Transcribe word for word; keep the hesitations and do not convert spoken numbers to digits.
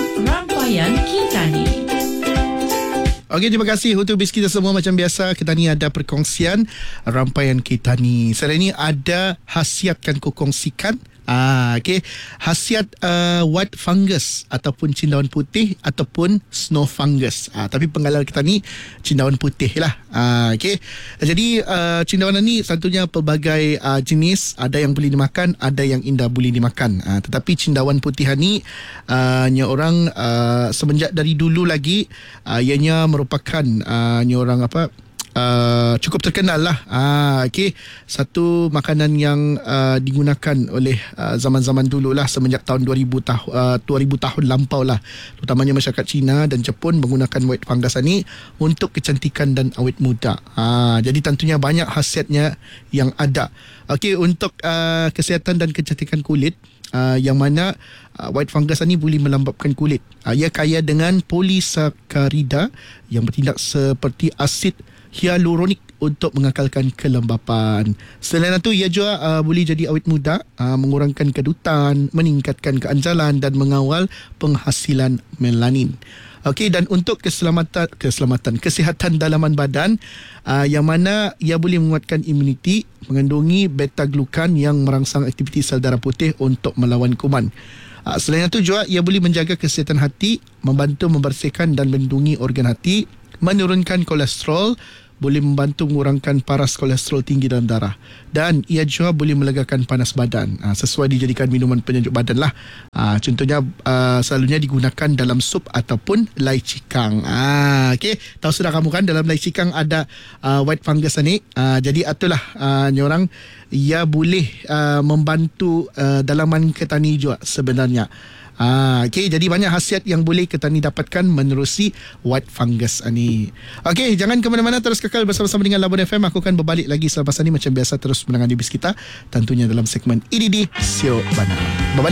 Rantaian Kitani. Okey, terima kasih untuk bis kita semua. Macam biasa, kita ni ada perkongsian Rantaian Kitani. Selain ini ada khasiat kan ku kongsikan. Ah, okey. Khasiat uh, white fungus ataupun cendawan putih ataupun snow fungus. Ah, tapi penggalan kita ni cendawan putih lah. Ah, okey. Jadi uh, cendawan ni satunya pelbagai uh, jenis, ada yang boleh dimakan, ada yang indah boleh dimakan. Ah, tetapi cendawan putih ni uh, nya orang uh, semenjak dari dulu lagi uh, ianya merupakan uh, nya orang apa Uh, cukup terkenal lah. uh, okay. Satu makanan yang uh, digunakan oleh uh, zaman-zaman dulu lah, semenjak tahun dua ribu tahun uh, dua ribu tahun lampau lah, terutamanya masyarakat Cina dan Jepun menggunakan white fungus ni untuk kecantikan dan awet muda. uh, Jadi tentunya banyak khasiatnya yang ada. Okay, untuk uh, kesihatan dan kecantikan kulit, Uh, yang mana uh, white fungus ni boleh melembabkan kulit. Uh, ia kaya dengan polisakarida yang bertindak seperti asid hyaluronik untuk mengekalkan kelembapan. Selain itu, ia juga uh, boleh jadi awet muda, uh, mengurangkan kedutan, meningkatkan keanjalan dan mengawal penghasilan melanin. Okey, dan untuk keselamatan keselamatan kesihatan dalaman badan, uh, yang mana ia boleh menguatkan imuniti, mengandungi beta-glukan yang merangsang aktiviti sel darah putih untuk melawan kuman. Uh, selain itu juga ia boleh menjaga kesihatan hati, membantu membersihkan dan melindungi organ hati, menurunkan kolesterol, boleh membantu mengurangkan paras kolesterol tinggi dalam darah, dan ia juga boleh melegakan panas badan. Aa, sesuai dijadikan minuman penyejuk badan lah. Aa, contohnya aa, selalunya digunakan dalam sup ataupun lai cikang. Aa, okay. Tahu sudah kamu kan dalam lai cikang ada aa, white fungus ni. Aa, jadi itulah aa, ni orang ia boleh aa, membantu aa, dalaman ketani juga sebenarnya. Ah, okay, jadi banyak khasiat yang boleh kita ni dapatkan menerusi white fungus ni. Okey, jangan ke mana-mana, terus kekal bersama-sama dengan Labun F M. Aku akan berbalik lagi selepas ini macam biasa, terus menangani bis kita tentunya dalam segmen E D D Sio Bana. Bye-bye.